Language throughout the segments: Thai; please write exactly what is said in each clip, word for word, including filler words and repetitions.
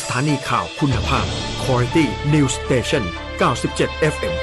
สถานีข่าวคุณภาพ Quality News Station เก้าสิบเจ็ด เอฟ เอ็ม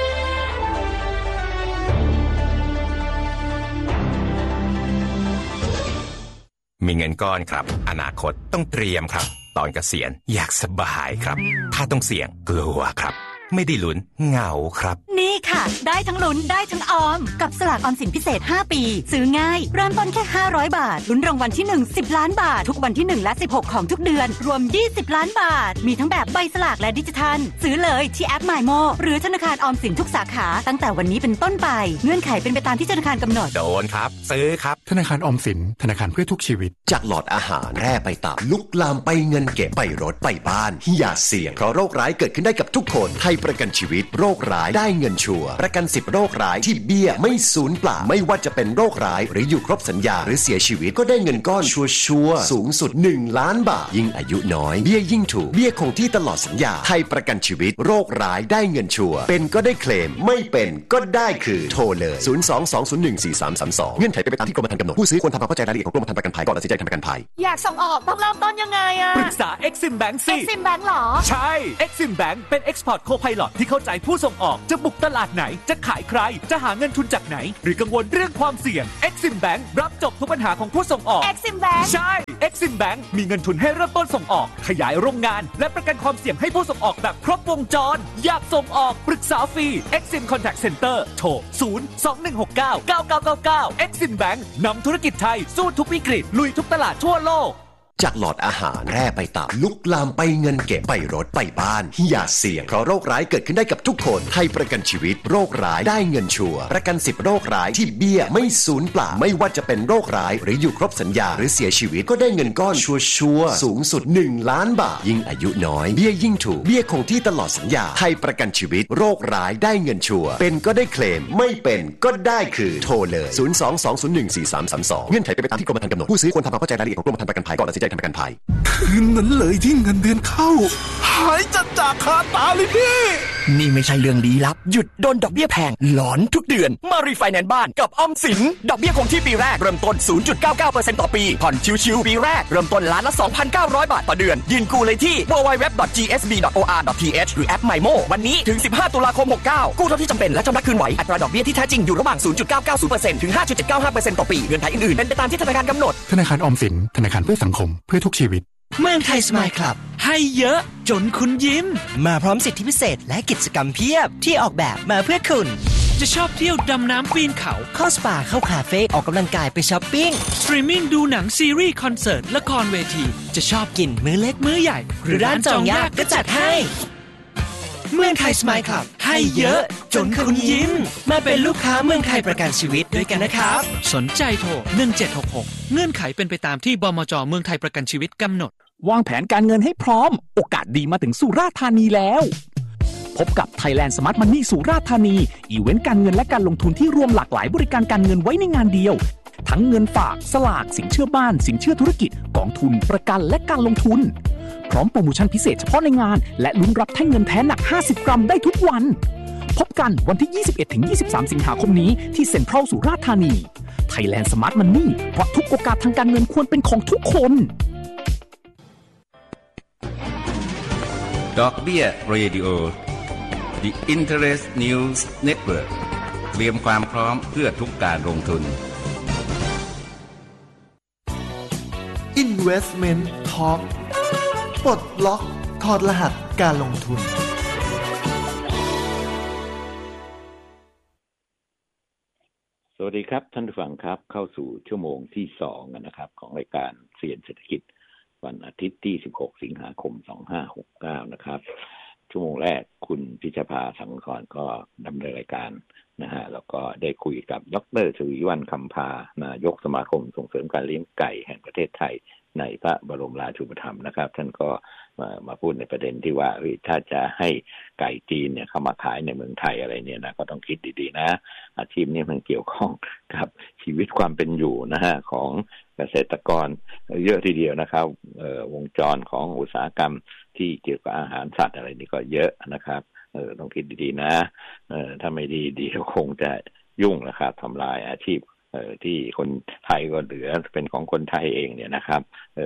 มีเงินก้อนครับอนาคตต้องเตรียมครับตอนเกษียณอยากสบายครับถ้าต้องเสี่ยงกลัวครับไม่ได้ลุ้นเหงาครับนี่ค่ะได้ทั้งลุ้นได้ทั้งออมกับสลากออมสินพิเศษห้าปีซื้อง่ายเริ่มต้นแค่ห้าร้อยบาทลุ้นรางวัลที่หนึ่ง สิบล้านบาททุกวันที่หนึ่งและสิบหกของทุกเดือนรวมยี่สิบล้านบาทมีทั้งแบบใบสลากและดิจิทัลซื้อเลยที่แอป มาย โม หรือธนาคารออมสินทุกสาขาตั้งแต่วันนี้เป็นต้นไปเงื่อนไขเป็นไปตามที่ธนาคารกำหนดโดนครับซื้อครับธนาคารออมสินธนาคารเพื่อทุกชีวิตจากหลอดอาหารแร่ไปตับลุกลามไปเงินเก็บไปรถไปบ้านอย่าเสี่ยงเพราะโรคร้ายเกิดขึ้นได้กับทุกคนไทยประกันชีวิตโรคร้ายได้เงินชัวร์ประกันสิบโรคร้ายที่เบี้ยไม่สูญเปล่าไม่ว่าจะเป็นโรคร้ายหรืออยู่ครบสัญญาหรือเสียชีวิตก็ได้เงินก้อนชัวร์สูงสุดหนึ่งล้านบาทยิ่งอายุน้อยเบี้ยยิ่งถูกเบี้ยคงที่ตลอดสัญญาไทยประกันชีวิตโรคร้ายได้เงินชัวร์เป็นก็ได้เคลมไม่เป็นก็ได้คือโทรเลยศูนย์ สอง สอง ศูนย์ หนึ่ง สี่ สาม สาม สองเงื่อนไขเป็นไปตามที่กรมธรรม์กำหนดผู้ซื้อควรทำความเข้าใจรายละเอียดของกรมธรรม์ประกันภัยก่อนตัดสินใจทำประกันภัยอยากส่งออกต้องเริ่มต้นยังไงอะปรึกษา Exim Bank สิ Exim Bank หรอใช่ Exim Bank เป็น Export Co-Pilot ที่เข้าใจผู้ส่งออกจะบุกตลาดไหนจะขายใครจะหาเงินทุนจากไหนหรือกังวลเรื่องความเสี่ยง Exim Bank รับจบทุกปัญหาของผู้ส่งออก Exim Bank ใช่ Exim Bank มีเงินทุนให้เริ่มต้นส่งออกขยายโรงงานและประกันความเสี่ยงให้ผู้ส่งออกแบบครบวงจรอยากส่งออกปรึกษาฟรี Exim Contact Center โทรศูนย์ สอง หนึ่ง หก เก้า เก้า เก้า เก้า เก้า Exim Bank นำธุรกิจไทยสู้ทุกวิกฤตลุยทุกตลาดทั่วโลกจากหลอดอาหารแร่ไปตับลุกลามไปเงินเก็บไปรถไปบ้านอย่าเสี่ยงเพราะโรคร้ายเกิดขึ้นได้กับทุกคนไทยประกันชีวิตโรคร้ายได้เงินชัวร์ประกันสิบโรคร้ายที่เบี้ยไม่สูญเปล่าไม่ว่าจะเป็นโรคร้ายหรืออยู่ครบสัญญาหรือเสียชีวิตก็ได้เงินก้อนชัวร์สูงสุดหนึ่งล้านบาทยิ่งอายุน้อยเบี้ยยิ่งถูกเบี้ยคงที่ตลอดสัญญาไทยประกันชีวิตโรคร้ายได้เงินชัวร์เป็นก็ได้เคลมไม่เป็นก็ได้คือโทรเลยศูนย์ สอง สอง ศูนย์ หนึ่ง สี่ สาม สาม สองเงื่อนไขเป็นไปตามที่กรมธรรม์กำหนดผู้ซื้อควรทำความเข้าใจรายละเอียดของกรมธรรม์ประกันภัยก่อนตัดสินใจทำประกันภัยคืนนั้นเลยที่เงินเดือนเข้าหายจัดจากคาตาเลยพี่นี่ไม่ใช่เรื่องลี้ลับหยุดโดนดอกเบี้ยแพงหลอนทุกเดือนมารีไฟแนนซ์บ้านกับออมสินดอกเบี้ยคงที่ปีแรกเริ่มต้น ศูนย์จุดเก้าเก้าเปอร์เซ็นต์ ต่อปีผ่อนชิวๆปีแรกเริ่มต้นล้านละ สองพันเก้าร้อย บาทต่อเดือนยืนกู้เลยที่ ดับเบิลยู ดับเบิลยู ดับเบิลยู ดอท จี เอส บี ดอท โอ อาร์ ดอท ที เอช หรือแอป มาย โม วันนี้ถึงสิบห้าตุลาคมหกเก้ากู้เท่าที่จำเป็นและชำระคืนไหวอัตราดอกเบี้ยที่แท้จริงอยู่ระหว่าง ศูนย์จุดเก้าเก้าศูนย์ เปอร์เซ็นต์ ถึง ห้าจุดเจ็ดเก้าห้าเปอร์เซ็นต์ ต่อปีเงื่อนไขอื่นๆเป็นไปตามที่ธนาคารกำหนดธนาคารออมสินธนาคารเพื่อสังคมเพื่อทุกชีวิตเมืองไทยสมายคลับให้เยอะจนคุณยิ้มมาพร้อมสิทธิพิเศษและกิจกรรมเพียบที่ออกแบบมาเพื่อคุณจะชอบเที่ยวดำน้ำปีนเขาเข้าสปาเข้าคาเฟ่ออกกำลังกายไปช้อปปิ้งสตรีมมิ่งดูหนังซีรีส์คอนเสิร์ตละครเวทีจะชอบกินมื้อเล็กมื้อใหญ่หรือร้านจองยากก็จัดให้เมืองไทยสมายคลับให้เยอะจนคุณยิ้มมาเป็นลูกค้าเมืองไทยประกันชีวิตด้วยกันนะครับสนใจโทรหนึ่งเจ็ดหกหกเงื่อนไขเป็นไปตามที่บมจ.เมืองไทยประกันชีวิตกำหนดวางแผนการเงินให้พร้อมโอกาสดีมาถึงสุราษฎร์ธานีแล้วพบกับ Thailand Smart Money สุราษฎร์ธานีอีเวนต์การเงินและการลงทุนที่รวมหลากหลายบริการการเงินไว้ในงานเดียวทั้งเงินฝากสลากสินเชื่อบ้านสินเชื่อธุรกิจกองทุนประกันและการลงทุนพร้อมโปรโมชั่นพิเศษเฉพาะในงานและลุ้นรับแท่งเงินแท้หนักห้าสิบกรัมได้ทุกวันพบกันวันที่ ยี่สิบเอ็ดถึงยี่สิบสาม สิงหาคมนี้ที่เซ็นทรัลสุราษฎร์ธานี Thailand Smart Money เพราะทุกโอกาสทางการเงินควรเป็นของทุกคนดอกเบี้ยเรดิโอ The Interest News Network เตรียมความพร้อมเพื่อทุกการลงทุน Investment Talk ปลดล็อกถอดรหัสการลงทุนสวัสดีครับท่านผู้ฟังครับเข้าสู่ชั่วโมงที่สองนะครับของรายการเซียนเศรษฐกิจวันอาทิตย์ที่สิบหกสิงหาคมสองพันห้าร้อยหกสิบเก้านะครับชั่วโมงแรกคุณพิชภาสังกรก็ดำเนินรายการนะฮะแล้วก็ได้คุยกับดร.ชวีวรรณคำพานายกสมาคมส่งเสริมการเลี้ยงไก่แห่งประเทศไทยในพระบรมราชูปถัมภ์นะครับท่านก็มามาพูดในประเด็นที่ว่าถ้าจะให้ไก่จีนเนี่ยเข้ามาขายในเมืองไทยอะไรเนี่ยนะก็ต้องคิดดีๆนะอาชีพนี้มันเกี่ยวข้องกับชีวิตความเป็นอยู่นะฮะของเกษตรกรเยอะทีเดียวนะครับเอ่อวงจรของอุตสาหกรรมที่เกี่ยวกับอาหารสัตว์อะไรนี่ก็เยอะนะครับเออต้องคิดดีๆนะเออถ้าไม่ดีดีก็คงจะยุ่งนะครับทำลายอาชีพเอ่อที่คนไทยก็เหลือเป็นของคนไทยเองเนี่ยนะครับเอ่อ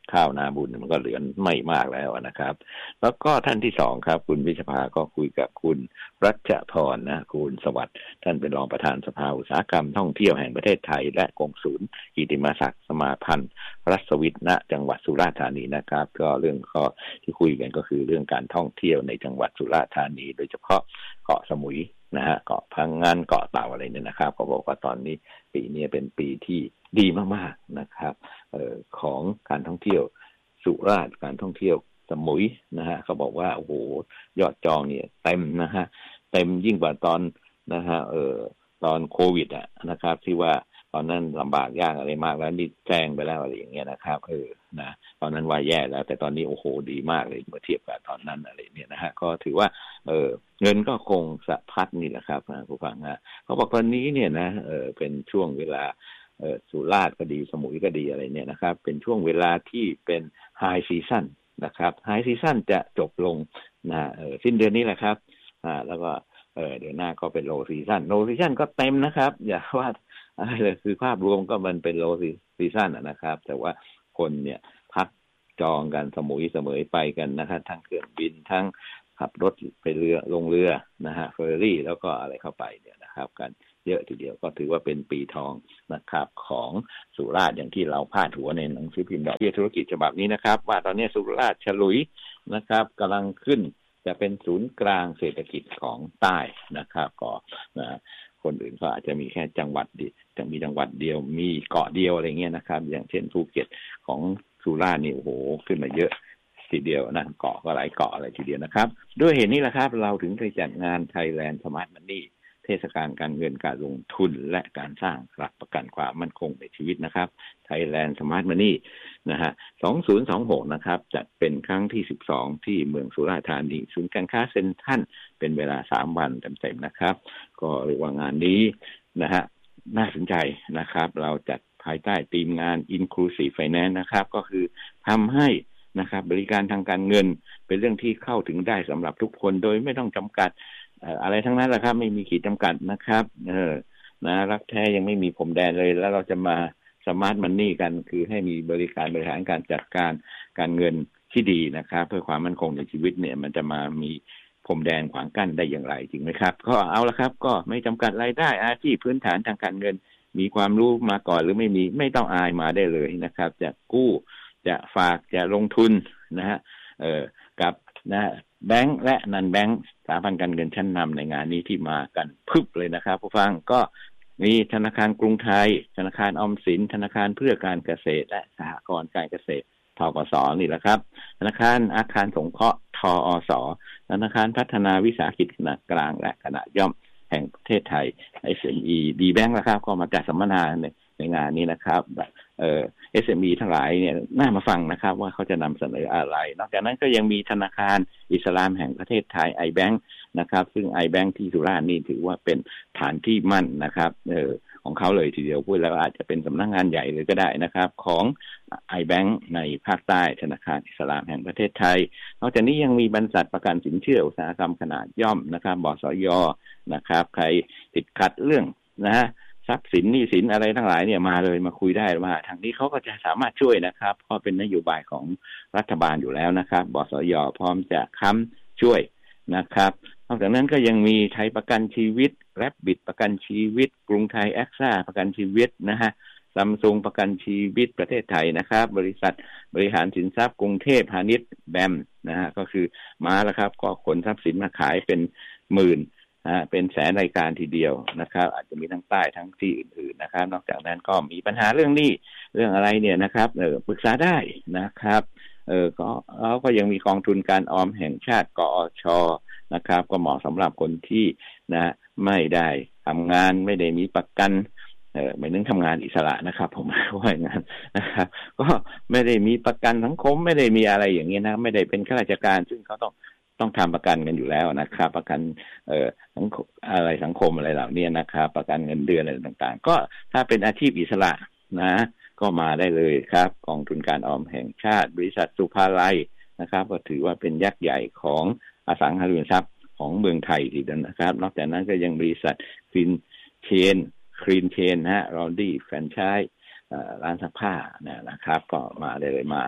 ข้าวนาบุญมันก็เหลือไม่มากแล้วนะครับแล้วก็ท่านที่สองครับคุณวิชภาก็คุยกับคุณรัชพรนะคุณสวัสดิ์ท่านเป็นรองประธานสภาอุตสาหกรรมท่องเที่ยวแห่งประเทศไทยและกงสุลกิติมศักดิ์สมาพันธ์รัศวิทย์ณจังหวัดสุราษฎร์ธานีนะครับก็เรื่องข้อที่คุยกันก็คือเรื่องการท่องเที่ยวในจังหวัดสุราษฎร์ธานีโดยเฉพาะเกาะสมุยนะฮะเกาะพังงานเกาะเต่าอะไรเนี่ยนะครับเขาบอกว่าตอนนี้ปีนี้เป็นปีที่ดีมากๆนะครับเอ่อของการท่องเที่ยวสุราษฎร์การท่องเที่ยวสมุยนะฮะเขาบอกว่าโอ้โหยอดจองเนี่ยเต็มนะฮะเต็มยิ่งกว่าตอนนะฮะเอ่อตอนโควิดอ่ะนะครับที่ว่าตอนนั้นลำบากยากอะไรมากแล้วนี่แจ้งไปแล้วอะไรอย่างเงี้ยนะครับเออนะตอนนั้นว่าแย่แล้วแต่ตอนนี้โอ้โหดีมากเลยเมื่อเทียบกับตอนนั้นอะไรเนี่ยนะฮะก็ถือว่าเออเงินก็คงสะพัดนี่แหละครับผู้ฟังฮะเขาบอกตอนนี้เนี่ยนะเออเป็นช่วงเวลาเออสุราษฎร์ก็ดีสมุยก็ดีอะไรเนี่ยนะครับเป็นช่วงเวลาที่เป็นไฮซีซั่นนะครับไฮซีซั่นจะจบลงนะเออสิ้นเดือนนี้แหละครับอ่าแล้วก็เออเดือนหน้าก็เป็นโลซีซั่นโลซีซั่นก็เต็มนะครับอย่าว่าอะไรเลยคือภาพรวมก็มันเป็นโลซีซั่นนะครับแต่ว่าคนเนี่ยพักจองกันสมุยเสมอไปกันนะครับทั้งเครื่องบินทั้งขับรถไปเรือลงเรือนะฮะเฟอร์รี่แล้วก็อะไรเข้าไปเนี่ยนะครับกันเยอะทีเดียวก็ถือว่าเป็นปีทองนะครับของสุราษฎร์อย่างที่เราพาดหัวในหนังสือพิมพ์ดอกเบี้ยธุรกิจฉบับนี้นะครับว่าตอนนี้สุราษฎร์ฉลุยนะครับกำลังขึ้นจะเป็นศูนย์กลางเศรษฐกิจของใต้นะครับก็นะคนอื่นก็อาจจะมีแค่จังหวัดเดียวจะมีจังหวัดเดียวมีเกาะเดียวอะไรเงี้ยนะครับอย่างเช่นภูเก็ตของสุราษฎร์นี่โอ้โหขึ้นมาเยอะทีเดียวนะเกาะก็หลายเกาะอะไรทีเดียวนะครับด้วยเหตุนี้แหละครับเราถึงได้จัดงาน Thailand Smart Money เทศกาลการเงินการลงทุนและการสร้างหลักประกันความมั่นคงในชีวิตนะครับ Thailand Smart Money นะฮะสองพันยี่สิบหกนะครับจะเป็นครั้งที่สิบสองที่เมืองสุราษฎร์ธานีศูนย์การค้าเซ็นทรัลเป็นเวลาสามวันเต็มๆนะครับก็เรียกว่างานนี้นะฮะน่าสนใจนะครับเราจัดภายใต้ธีมงาน Inclusive Finance นะครับก็คือทำให้นะครับบริการทางการเงินเป็นเรื่องที่เข้าถึงได้สำหรับทุกคนโดยไม่ต้องจำกัดอะไรทั้งนั้นแหละครับไม่มีขีดจำกัดนะครับเออนะรักแท้ยังไม่มีพรมแดนเลยแล้วเราจะมาสมาร์ทมันนี่กันคือให้มีบริการบริหารการจัดการการเงินที่ดีนะครับเพื่อความมั่นคงในชีวิตเนี่ยมันจะมามีพรมแดนขวางกั้นได้อย่างไรจริงไหมครับก็เอาละครับก็ไม่จำกัดรายได้อาชีพพื้นฐานทางการเงินมีความรู้มาก่อนหรือไม่มีไม่ต้องอายมาได้เลยนะครับจะกู้จะฝากจะลงทุนนะฮะเอ่อกับนะแบงค์และนันแบงค์สถาบันการเงินชั้นนำในงานนี้ที่มากันพึบเลยนะครับผู้ฟังก็มีธนาคารกรุงไทยธนาคารออมสินธนาคารเพื่อการเกษตรและสหกรณ์การเกษตรธกส.นี่แหละครับธนาคารอาคารสงเคราะห์ทอส.ธนาคารพัฒนาวิสาหกิจขนาดกลางและขนาดย่อมแห่งประเทศไทย เอส เอ็ม อี ดี Bank นะครับก็มาจัดสัมมนาในในงานนี้นะครับเอ่อ เอส เอ็ม อี ทั้งหลายเนี่ยน่ามาฟังนะครับว่าเขาจะนำเสนออะไรนอกจากนั้นก็ยังมีธนาคารอิสลามแห่งประเทศไทย iBank นะครับซึ่ง iBank ที่สุราษฎร์นี่ถือว่าเป็นฐานที่มั่นนะครับเอ่อของเขาเลยทีเดียวพูดแล้วอาจจะเป็นสำนักงานใหญ่เลยก็ได้นะครับของ iBank ในภาคใต้ธนาคารอิสลามแห่งประเทศไทยนอกจากนี้ยังมีบริษัทประกันสินเชื่ออุตสาหกรรมขนาดย่อมนะครับบสย.นะครับใครติดขัดเรื่องนะฮะทรัพย์สินหนี้สินอะไรทั้งหลายเนี่ยมาเลยมาคุยได้ว่าทางนี้เขาก็จะสามารถช่วยนะครับเพราะเป็นนโยบายของรัฐบาลอยู่แล้วนะครับบสย.พร้อมจะค้ำช่วยนะครับนอกจากนั้นก็ยังมีไทยประกันชีวิตแรปบิดประกันชีวิตกรุงไทยแอคซ่าประกันชีวิตนะฮะซัมซุงประกันชีวิตประเทศไทยนะครับบริษัทบริหารสินทรัพย์กรุงเทพพาณิชย์แบมนะฮะก็คือมาแล้วครับก็ขนทรัพย์สินมาขายเป็นหมื่นเป็นแสนรายการทีเดียวนะครับอาจจะมีทั้งใต้ทั้งที่อื่นๆนะครับนอกจากนั้นก็มีปัญหาเรื่องนี้เรื่องอะไรเนี่ยนะครับเออปรึกษาได้นะครับเออก็แล้วก็ยังมีกองทุนการออมแห่งชาติกอช.นะครับก็เหมาะสำหรับคนที่นะไม่ได้ทำงานไม่ได้มีประกันเออไม่นึงทำงานอิสระนะครับผมว่าอย่างนั้นนะครับก็ไม่ได้มีประกันสังคมไม่ได้มีอะไรอย่างนี้นะไม่ได้เป็นข้าราชการซึ่งเขาต้องต้องทำประกันกันอยู่แล้วนะครับประกันเอ่ออะไรสังคมอะไรเหล่านี้นะครับประกันเงินเดือนอะไรต่างๆก็ถ้าเป็นอาชีพอิสระนะก็มาได้เลยครับกองทุนการออมแห่งชาติบริษัทสุภาลัยนะครับก็ถือว่าเป็นยักษ์ใหญ่ของอสังหาริมทรัพย์ของเมืองไทยทีเดียวนะครับนอกจากนั้นก็ยังบริษัทคลีนเชนคลีนเชนนะฮะรอดี้แฟรนไชส์ร้านซักผ้านะครับก็มาได้เลยมา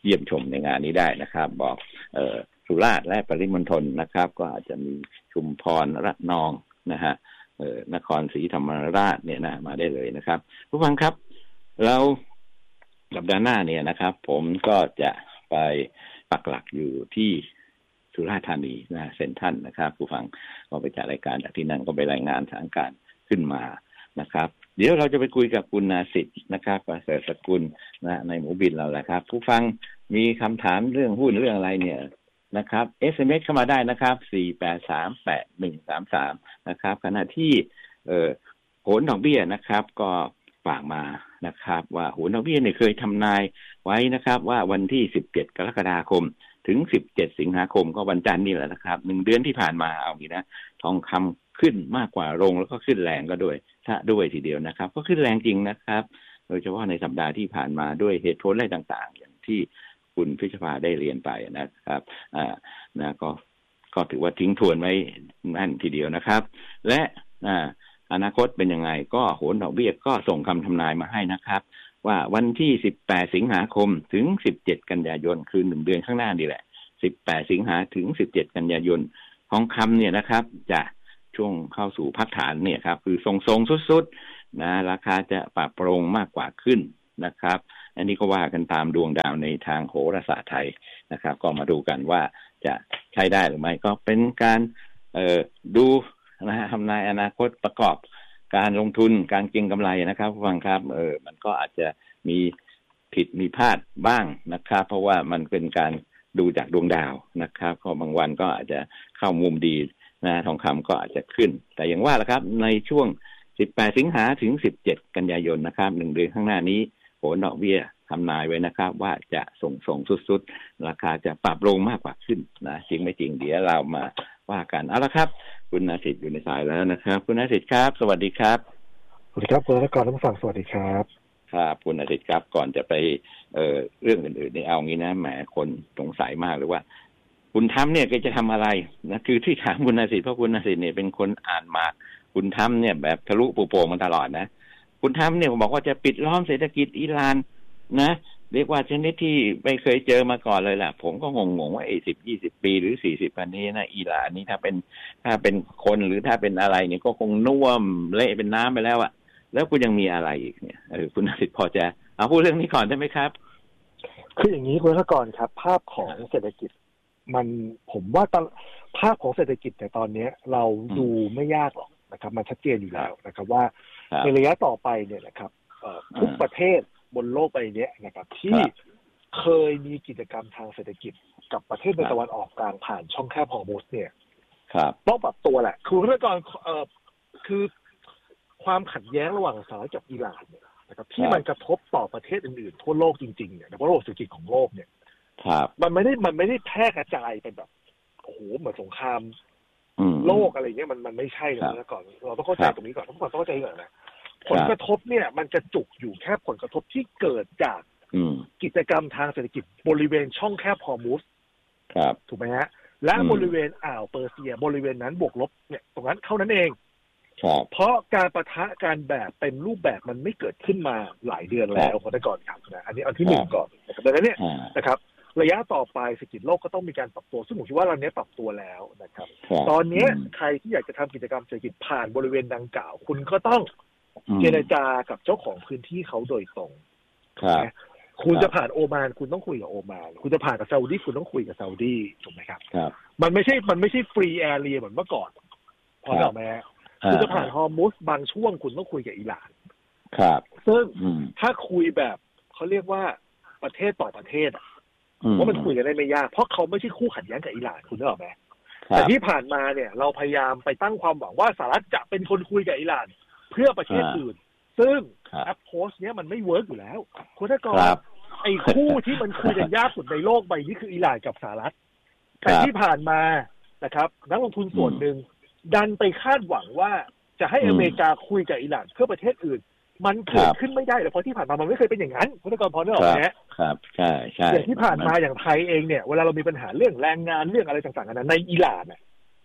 เยี่ยมชมในงานนี้ได้นะครับบอกเอ่อสุราษฎร์และปริมณฑลนะครับก็อาจจะมีชุมพรระนองนะฮะเอ่อนครศรีธรรมราชเนี่ยนะมาได้เลยนะครับผู้ฟังครับเราสัปดาห์หน้าเนี่ยนะครับผมก็จะไปปักหลักอยู่ที่สุราษฎร์ธานีนะเซ็นทรัลนะครับผู้ฟังก็ไปจัดรายการจากที่นั่นก็ไปรายงานสถานการณ์ขึ้นมานะครับเดี๋ยวเราจะไปคุยกับคุณนาสิทธิ์นะครับประเสริฐสกุลนะในหมูบินเราแหละครับผู้ฟังมีคำถามเรื่องหุ้นเรื่องอะไรเนี่ยนะครับ เอส เอ็ม เอส เข้ามาได้นะครับสี่ แปด สาม แปด หนึ่ง สาม สามนะครับขณะที่เอ่อโหนดอกเบี้ยนะครับก็ฝากมานะครับว่าโหนดอกเบี้ยเนี่ยเคยทำนายไว้นะครับว่าวันที่สิบเจ็ดกรกฎาคมถึงสิบเจ็ดสิงหาคมก็วันจันทร์นี่แหละนะครับหนึ่งเดือนที่ผ่านมาเอางี้นะทองคำขึ้นมากกว่าลงแล้วก็ขึ้นแรงก็ด้วยถ้าด้วยทีเดียวนะครับก็ขึ้นแรงจริงนะครับโดยเฉพาะในสัปดาห์ที่ผ่านมาด้วยเหตุผลอะไรต่างๆอย่างที่คุณพิชภาได้เรียนไปนะครับอ่านะก็ก็ถือว่าทิ้งทวนไว้นั่นทีเดียวนะครับและอ่าอนาคตเป็นยังไงก็โหนดอกเบี้ยก็ส่งคำทำนายมาให้นะครับว่าวันที่สิบแปดสิงหาคมถึงสิบเจ็ดกันยายนคือหนึ่งเดือนข้างหน้านี่แหละสิบแปดสิงหาถึงสิบเจ็ดกันยายนทองคำเนี่ยนะครับจะช่วงเข้าสู่พักฐานเนี่ยครับคือทรงๆสุดๆนะราคาจะปรับปรุงมากกว่าขึ้นนะครับอันนี้ก็ว่ากันตามดวงดาวในทางโหราศาสตร์ไทยนะครับก็มาดูกันว่าจะใช้ได้หรือไม่ก็เป็นการเอ่อดูนะฮะทำนายอนาคตประกอบการลงทุนการเก็งกำไรนะครับผู้ฟังครับเออมันก็อาจจะมีผิดมีพลาดบ้างนะครับเพราะว่ามันเป็นการดูจากดวงดาวนะครับก็บางวันก็อาจจะเข้ามุมดีนะทองคำก็อาจจะขึ้นแต่อย่างว่าล่ะครับในช่วงสิบแปดสิงหาถึงสิบเจ็ดกันยายนนะครับหนึ่งเดือนข้างหน้านี้โหนดอกเบี้ยทำนายไว้นะครับว่าจะส่งส่งสุดๆราคาจะปรับลงมากกว่าขึ้นนะจริงไม่จริงเดี๋ยวเรามาว่ากันเอาละครับคุณนาสิทธิ์อยู่ในสายแล้วนะครับคุณนาสิทธิ์ครับสวัสดีครับสวัสดีครับคุณนักการท่านผู้ฟังสวัสดีครับครับคุณนาสิทธิ์ครับก่อนจะไปเอ่อเรื่องอื่นๆนี่เอางี้นะแหมคนสงสัยมากเลยว่าคุณทำเนี่ยแกจะทำอะไรนะคือที่ถามคุณนาสิทธิ์เพราะคุณนาสิทธิ์เนี่ยเป็นคนอ่านมากคุณทำเนี่ยแบบทะลุปูโป่งมาตลอดนะคุณทำเนี่ยบอกว่าจะปิดล้อมเศรษฐกิจอิหร่านนะเรียกว่าชนิดที่ไม่เคยเจอมาก่อนเลยล่ะผมก็งงๆว่าไอ้สิบยี่สิบปีหรือสี่สิบปีนี้นะอิหร่านนี่ถ้าเป็นถ้าเป็นคนหรือถ้าเป็นอะไรเนี่ยก็คงน่วมเละเป็นน้ำไปแล้วอะแล้วคุณยังมีอะไรอีกเนี่ยเออคุณนาสิทธิ์พอจะเอาพูดเรื่องนี้ก่อนได้ไหมครับคืออย่างนี้คุณนักการครับภาพของเศรษฐกิจมันผมว่าตอนภาพของเศรษฐกิจแต่ตอนนี้เราดูไม่ยากหรอกนะครับมันชัดเจนอยู่แล้วนะครับว่าในระยะต่อไปเนี่ยนะครับทุกประเทศบนโลกใบนี้นะครับที่เคยมีกิจกรรมทางเศรษฐกิจกับประเทศในตะวันออกกลางผ่านช่องแคบฮอร์มุสเนี่ยต้องปรับตัวแหละคือเรื่องก่อนเอ่อคือความขัดแย้งระหว่างสหรัฐกับอิหร่านเนี่ยนะครับที่มันกระทบต่อประเทศอื่นๆทั่วโลกจริงๆเนี่ยเพราะระบบเศรษฐกิจของโลกเนี่ยมันไม่ได้มันไม่ได้แพร่กระจายเป็นแบบโอ้โหเหมือนสงครามโลกอะไรเงี้ยมันมันไม่ใช่นะก่อนเราต้องเข้าใจตรงนี้ก่อนทุกคนต้องเข้าใจก่อนนะผลกระทบเนี่ยมันจะจุกอยู่แค่ผลกระทบที่เกิดจากกิจกรรมทางเศรษฐกิจบริเวณช่องแคบฮอร์มุสถูกไหมฮะและบริเวณอ่าวเปอร์เซียบริเวณนั้นบวกลบเนี่ยตรงนั้นเท่านั้นเองเพราะการปะทะการแบบเป็นรูปแบบมันไม่เกิดขึ้นมาหลายเดือนแล้วคนก่อนครับนะอันนี้อันที่หนึ่งก่อนนะครับดังนั้นเนี่ยนะครับระยะต่อไปเศรษฐกิจโลกก็ต้องมีการปรับตัวซึ่งผมคิดว่าเราเนี้ยปรับตัวแล้วนะครับตอนนี้ใครที่อยากจะทำกิจกรรมเศรษฐกิจผ่านบริเวณดังกล่าวคุณก็ต้องเจรจากับเจ้าของพื้นที่เขาโดยตรงคุณจะผ่านโอมานคุณต้องคุยกับโอมานคุณจะผ่านกับซาอุดีคุณต้องคุยกับซาอุดีถูกไหมครับมันไม่ใช่มันไม่ใช่ฟรีแอเรียเหมือนเมื่อก่อนพอแล้วไหมคุณจะผ่านฮอร์มุสบางช่วงคุณต้องคุยกับอิหร่านครับซึ่งถ้าคุยแบบเขาเรียกว่าประเทศต่อประเทศว่ามันคุยกันได้ไม่ยากเพราะเขาไม่ใช่คู่ขัดแย้งกับอิหร่านคุณนึกออกไหมแต่ที่ผ่านมาเนี่ยเราพยายามไปตั้งความหวังว่าสหรัฐจะเป็นคนคุยกับอิหร่านเพื่อประเทศอื่นซึ่งแอปโพสเนี้ยมันไม่เวิร์กอยู่แล้วคุณถ้าก่อนไอ้คู่ที่มันคุยกันยากสุดในโลกใบนี้คืออิหร่านกับสหรัฐแต่ที่ผ่านมานะครับนักลงทุนส่วนหนึ่งดันไปคาดหวังว่าจะให้อเมริกาคุยกับอิหร่านเพื่อประเทศอื่นมันเกิดขึ้นไม่ได้เลยเพราะที่ผ่านมามันไม่เคยเป็นอย่างนั้นคุณกรพอนึกออกไหมครับใช่ใช่อย่างที่ผ่านมาอย่างไทยเองเนี่ยเวลาเรามีปัญหาเรื่องแรงงานเรื่องอะไรต่างๆนั้นในอิหร่าน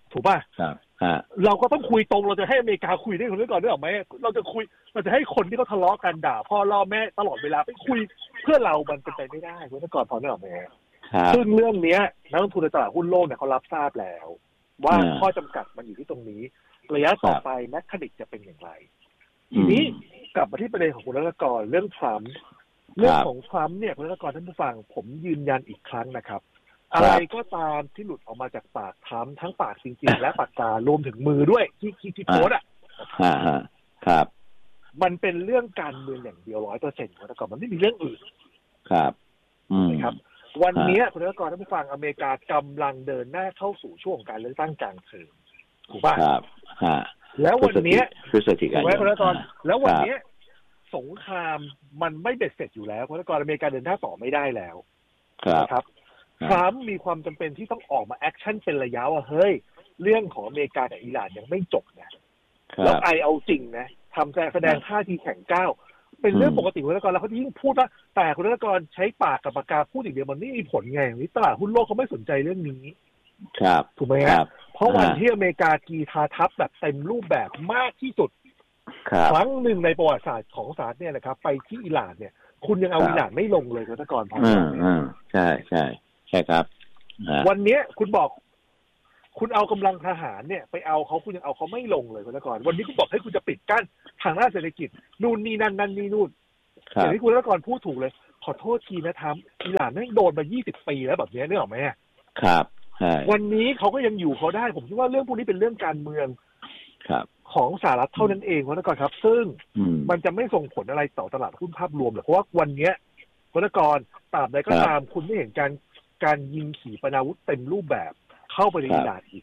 ถูกป่ะครับเราก็ต้องคุยตรงเราจะให้อเมริกาคุยได้คนนี้ก่อนได้หรอไหมเราจะคุยเราจะให้คนที่เขาทะเลาะกันด่าพ่อล่อแม่ตลอดเวลาไปคุยเพื่อเรามันเป็นไปไม่ได้คนนี้ก่อนพอได้หรอไหมซึ่งเรื่องนี้นักลงทุนในตลาดหุ้นโลกเนี่ยเขารับทราบแล้วว่าข้อจำกัดมันอยู่ที่ตรงนี้ระยะต่อไปแมคคานิกจะเป็นอย่างไรทีนี้กลับมาที่ประเด็นของคุณรัตกรเรื่องทรัมป์เรื่องของทรัมป์เนี่ยคุณรัตกรท่านผู้ฟังผมยืนยันอีกครั้งนะครับอะไรก็ตามที่หลุดออกมาจากปากทรัมป์ทั้งปากจริงๆและปากการวมถึงมือด้วยที่ที่ที่โพสอ่ะครับมันเป็นเรื่องการเมืองอย่างเดียวร้อยเปอร์เซ็นต์คุณรัตกรมันไม่มีเรื่องอื่นครับนะครับวันนี้คุณรัตกรท่านผู้ฟังอเมริกากำลังเดินหน้าเข้าสู่ช่วงการเลือกตั้งกลางเทอมถูกป่ะครับแล้ววันนี้พฤศจิกายนถูกไหมคุณรัตกรแล้ววันนี้สงครามมันไม่เบ็ดเสร็จอยู่แล้วคุณรัตกรอเมริกาเดินหน้าต่อไม่ได้แล้วครับทรัมป์มีความจำเป็นที่ต้องออกมาแอคชั่นเป็นระยะว่าเฮ้ยเรื่องของอเมริกากับอิหร่านยังไม่จบนะแล้วไอเอาจริงนะทำแสดงท่าทีแข็งก้าวเป็นเรื่องปกติคุณรัตกรแล้วเขายิ่งพูดว่าแต่คุณรัตกรใช้ปากกับปากกาพูดอย่างเดียวมันไม่มีผลไงนี่ตลาดหุ้นโลกเขาไม่สนใจเรื่องนี้ครับถูกไหมครับเพราะวันที่อเมริกากีทาทัพแบบเต็มรูปแบบมากที่สุดครั้งหนึ่งในประวัติศาสตร์ของสหรัฐเนี่ยนะครับไปที่อิหร่านเนี่ยคุณยังเอาอิหร่านไม่ลงเลยคุณรัตกรพออืมใช่ใช่ใช่ครับวันนี้คุณบอกคุณเอากำลังทหารเนี่ยไปเอาเขาคุณยังเอาเขาไม่ลงเลยคุณรัตกรวันนี้คุณบอกให้คุณจะปิดกั้นทางด้านเศรษฐกิจนู่นนี่นั่นนั่นนี่นู่นอย่างที่คุณรัตกรพูดถูกเลยขอโทษทีนะทรัมป์อิหร่านนั่งโดนมายี่สิบปีแล้วแบบนี้นึกออกไหมครับวันนี้เขาก็ยังอยู่เขาได้ผมคิดว่าเรื่องพวกนี้เป็นเรื่องการเมืองของสหรัฐเท่านั้นเองคุณรัตกรครับซึ่งมันจะไม่ส่งผลอะไรต่อตลาดหุ้นภาพรวมหรอกเพราะว่าวันนี้คุณรัตกรตราบใดก็ตามคุณไม่เห็นการการยิงขีปนาวุธเต็มรูปแบบเข้าไปในอิหร่านอีก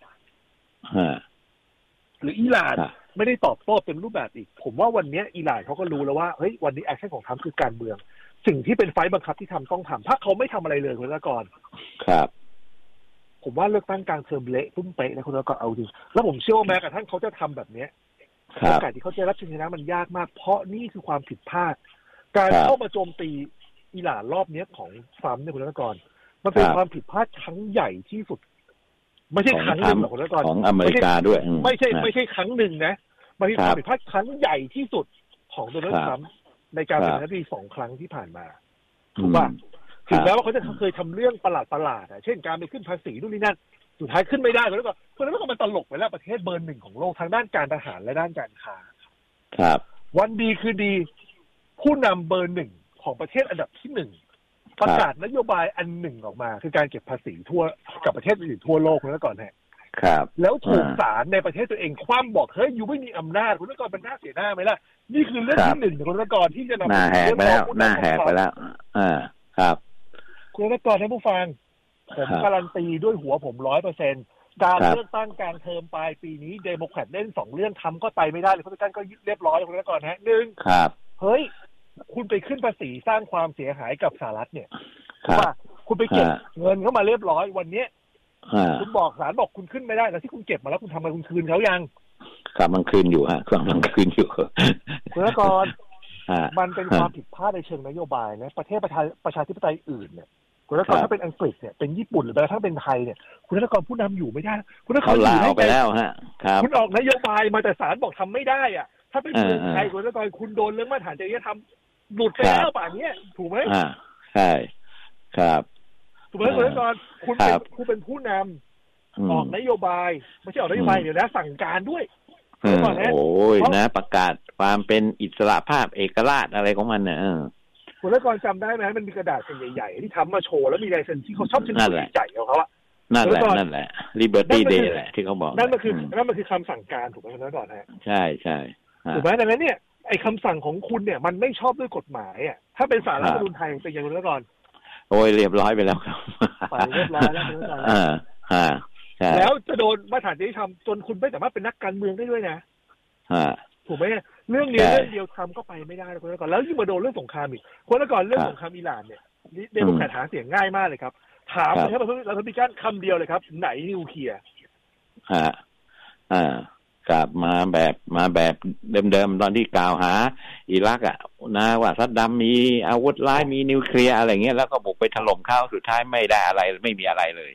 หรืออิหร่านไม่ได้ตอบโต้เต็มรูปแบบอีกผมว่าวันนี้อิหร่านเขาก็รู้แล้วว่าเฮ้ยวันนี้แอคชั่นของทรัมป์คือการเมืองสิ่งที่เป็นไฟบังคับที่ทำต้องทำถ้าเขาไม่ทำอะไรเลยคุณรัตกรครับผมว่าเลือกตั้งกลางเทอมเละตุ้มเป๊ะนะคุณรัตกรเอาจริงแล้วผมเชื่อว่าแม้กระทั่งเขาจะทำแบบนี้โอกาสที่เขาจะรับชัยชนะมันยากมากเพราะนี่คือความผิดพลาดการเข้ามาโจมตีอิหร่านรอบนี้ของทรัมป์เนี่ยคุณรัตกรมันเป็นความผิดพลาดครั้งใหญ่ที่สุดไม่ใช่ครั้งหนึ่งหรอกคุณรัตกรของอเมริกาด้วยไม่ใช่ไม่ใช่ครั้งหนึ่งนะมันเป็นความผิดพลาดครั้งใหญ่ที่สุดของโดนัลด์ทรัมป์ในการเป็นนายกสองครั้งที่ผ่านมาถูกป่ะถึงแม้ว่าเขาจะเคยทำเรื่องประหลาดประหลาดเช่นการไปขึ้นภาษีนู่นนี่นั่นสุดท้ายขึ้นไม่ได้คุณรัตกรคุณรัตกรมันตลกไปแล้วประเทศเบอร์หนึ่งของโลกทางด้านการทหารและด้านการค้าครับวันดีคือดีผู้นำเบอร์หนึ่งของประเทศอันดับที่หนึ่งประกาศนโยบายอันหนึ่งออกมาคือการเก็บภาษีทั่วกับประเทศอื่นทั่วโลกคุณรัตกรฮะครับแล้วถูกศาลในประเทศตัวเองคว่ำบอกเฮ้ยอยู่ไม่มีอำนาจคุณรัตกรเป็นหน้าเสียหน้าไหมล่ะนี่คือเรื่องที่หนึ่งคุณรัตกรที่จะนำหน้าแหกไปแล้วหน้าแหกไปแล้วอ่าครับคุณรัตกรท่านผู้ฟังผมการันตีด้วยหัวผมร้อยเปอร์เซ็นต์การเลือกตั้งกลางเทอมปลายปีนี้เดโมแครตเล่นสองเรื่องทำก็ไปไม่ได้เลยเพราะท่านก็เรียบร้อยคุณรัตกรฮะหนึ่งครับเฮ้ยคุณไปขึ้นภาษีสร้างความเสียหายกับสหรัฐเนี่ยว่าคุณไปเก็บเงินเข้ามาเรียบร้อยวันนี้คุณบอกศาลบอกคุณขึ้นไม่ได้แล้วที่คุณเก็บมาแล้วคุณทำอะไรคุณคืนเขายังครับมันคืนอยู่ฮะกำลังคืนอยู่คุณรัตกรมันเป็นความผิดพลาดในเชิงนโยบายนะประเทศประชาประชาธิปไตยอื่นเนี่ยคุณรัตกรถ้าเป็นอังกฤษเนี่ยเป็นญี่ปุ่นหรือแม้กระทั่งเป็นไทยเนี่ยคุณรัตกรผู้นำอยู่ไม่ได้คุณรัตกรอยู่ไปแล้วฮะครับคุณออกนโยบายมาแต่ศาลบอกทำไม่ได้อ่ะถ้าเป็นเมืองไทยคุณรัตกรคุณโดนเรื่องมาตรฐานจริยธรรมหลุดไปแล้วป่านนี้ถูกไหมอ่าใช่ครับถูกไหมคุณรัตกรคุณเป็นคุณเป็นผู้นำออกนโยบายไม่ใช่ออกนโยบายเดี๋ยวนะสั่งการด้วยโอ้ยนะประกาศความเป็นอิสระภาพเอกราชอะไรของมันเนี่ยคุณรัตกรจำได้ไหมมันมีกระดาษใหญ่ๆที่ทำมาโชว์แล้วมีลายเซ็นที่เขาชอบเซ็นใหญ่ๆของเขาอะนั่นแหละนั่นแหละ Liberty Day แหละที่เขาบอกนั่นมันคือนั่นมันคือคำสั่งการถูกไหมคุณรัตกรฮะใช่ใช่ถูกไหมดังนั้นเนี่ยไอ้คำสั่งของคุณเนี่ยมันไม่ชอบด้วยกฎหมายอ่ะถ้าเป็นศาลรัฐธรรมนูญไทยเป็นอย่างคุณรัตกรโอ้ยเรียบร้อยไปแล้วครับไปเรียบร้อยแล้วคุณรัตกรอ่าอ่าแล้วจะโดนมาตรฐานจริยธรรมจนคุณไม่สามารถเป็นนักการเมืองได้ด้วยนะถูกไหมเรื่องนี้เรื่องเดียวทำก็ไปไม่ได้คุณรัตกรแล้วยิ่งมาโดนเรื่องสงครามอีกคุณรัตกรเรื่องสงครามอิหร่านเนี่ยเดโมแครตหาเสียงง่ายมากเลยครับถามเลยครับเราพิการคำเดียวเลยครับไหนนิวเคลียร์อ่าอ่ากลับมาแบบมาแบบเดิมๆตอนที่กล่าวหาอิรักอ่ะนะว่าซัดดัมมีอาวุธร้ายมีนิวเคลียร์อะไรเงี้ยแล้วก็บุกไปถล่มเขาสุดท้ายไม่ได้อะไรไม่มีอะไรเลย